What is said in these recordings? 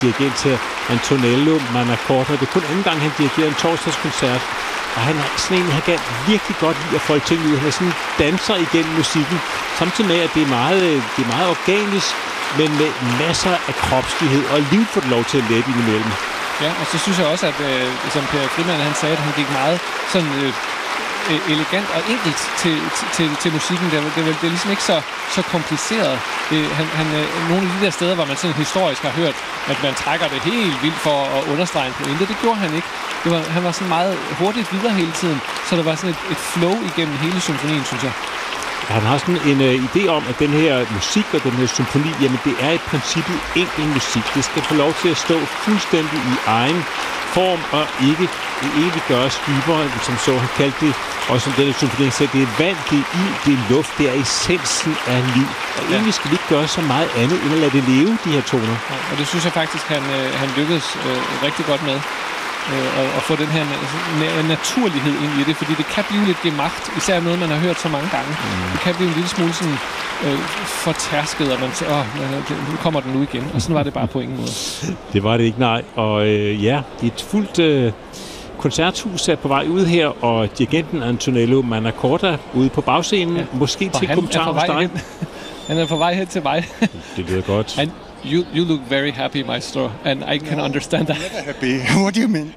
dirigent til Antonello Manacorda. Det er kun anden gang, han dirigerer en torsdagskoncert. Og han er sådan en, han kan virkelig godt lide at folde ting ud. Han er sådan en danser igennem musikken. Samtidig med, at det er meget organisk, men med masser af kropslighed og liv får det lov til at lette indimellem. Ja, og så synes jeg også, at som Per Frimann han sagde, at han gik meget sådan elegant og enkelt til musikken. Det er ligesom ikke så kompliceret. Nogle af de der steder, hvor man sådan historisk har hørt, at man trækker det helt vildt for at understrege en pointe, det gjorde han ikke. Han var sådan meget hurtigt videre hele tiden, så der var sådan et flow igennem hele symfonien, synes jeg. Han har sådan en idé om, at den her musik og den her symfoni, jamen det er i princippet enkel musik. Det skal få lov til at stå fuldstændig i egen form og ikke egentlig gøres dybere, som så han kaldte det. Og som den her symfoni sagde, det er vand, det er ild, det er luft, det er essensen af liv. Og egentlig skal vi ikke gøre så meget andet, end at lade det leve, de her toner. Ja, og det synes jeg faktisk, han lykkedes rigtig godt med. Og få den her naturlighed ind i det, fordi det kan blive lidt gemagt, især noget, man har hørt så mange gange. Det kan blive en lille smule sådan fortærsket, og man siger, nu kommer den nu igen. Og sådan var det bare på ingen måde. Det var det ikke, nej. Og et fuldt koncerthus er på vej ud her, og dirigenten Antonello Manacorda ude på bagscenen. Ja. Måske til kommentar hos dig. Han er på vej hen til mig. Det lyder godt. You look very happy, maestro, and I can understand that. I'm never happy. What do you mean?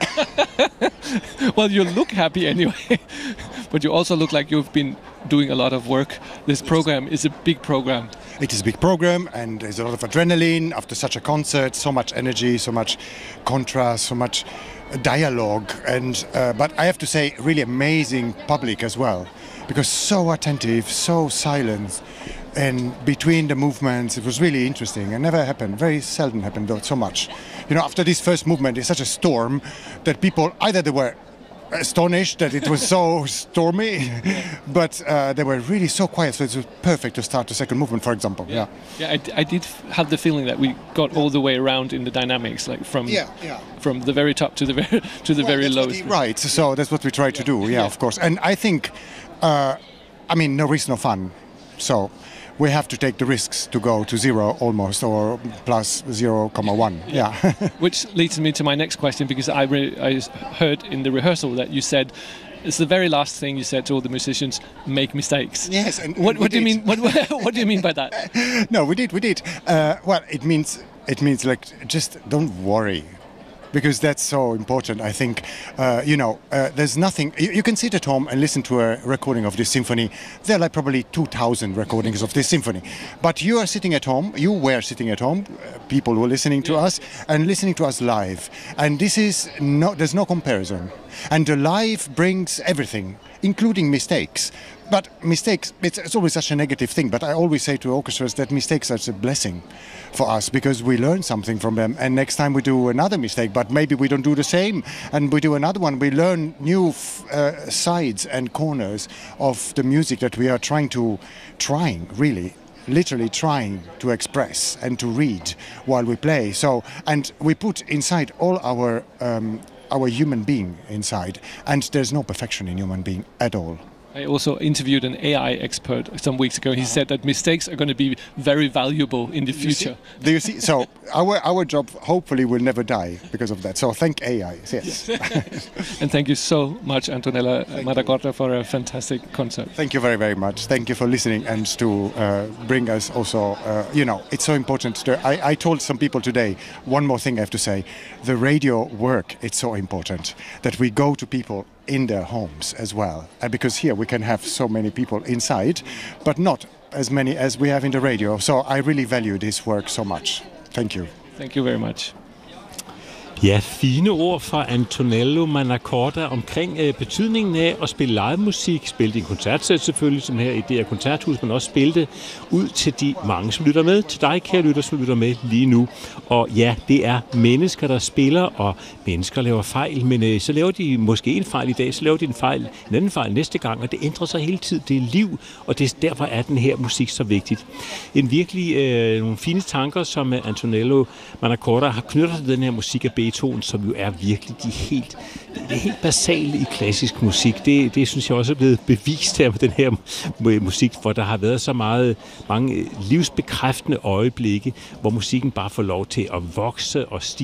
Well, you look happy anyway, but you also look like you've been doing a lot of work. This program is a big program. It is a big program, and there's a lot of adrenaline after such a concert. So much energy, so much contrast, so much dialogue, and but I have to say, really amazing public as well, because so attentive, so silent. And between the movements, it was really interesting. It never happened, very seldom happened though, so much. You know, after this first movement, it's such a storm that people, either they were astonished that it was so stormy, but they were really so quiet, so it was perfect to start the second movement, for example. Yeah, I did have the feeling that we got all the way around in the dynamics, like from the very top to the very lowest. Right, so that's what we try to do, of course. And I think, no risk, no fun. So we have to take the risks to go to zero almost, or plus 0.1. Yeah. Which leads me to my next question, because I heard in the rehearsal that you said, it's the very last thing you said to all the musicians, make mistakes. Yes. And what do you mean? What do you mean by that? No, we did. Well, it means like, just don't worry. Because that's so important, I think. There's nothing. You can sit at home and listen to a recording of this symphony. There are like probably 2,000 recordings of this symphony. But you were sitting at home, people were listening to us and listening to us live. And there's no comparison. And the live brings everything, including mistakes. But mistakes, it's always such a negative thing. But I always say to orchestras that mistakes are a blessing for us, because we learn something from them. And next time we do another mistake, but maybe we don't do the same, and we do another one. We learn new sides and corners of the music that we are literally trying to express and to read while we play. So, and we put inside all our human being inside, and there's no perfection in human being at all. I also interviewed an AI expert some weeks ago. He said that mistakes are going to be very valuable in the future. Do you see? So our job hopefully will never die because of that. So thank AI. Yes. And thank you so much, Antonello Manacorda, for a fantastic concert. Thank you very, very much. Thank you for listening and to bring us also. It's so important. I told some people today, one more thing I have to say. The radio work, it's so important that we go to people in their homes as well, because here we can have so many people inside, but not as many as we have in the radio. So I really value this work so much. Thank you. Thank you very much. Ja, fine ord fra Antonello Manacorda omkring betydningen af at spille live musik, spille det i en koncertsæt selvfølgelig, som her i det her koncerthus, men også spille det ud til de mange, som lytter med, til dig, kære lytter, som lytter med lige nu. Og ja, det er mennesker, der spiller, og mennesker laver fejl, men så laver de måske en fejl i dag, så laver de en anden fejl næste gang, og det ændrer sig hele tiden. Det er liv, og derfor er den her musik så vigtigt. En virkelig nogle fine tanker, som Antonello Manacorda har knyttet til den her musik, er Beethoven, som jo er virkelig det helt basale i klassisk musik. Det synes jeg også er blevet bevist her med den her musik, hvor der har været så mange livsbekræftende øjeblikke, hvor musikken bare får lov til at vokse og stige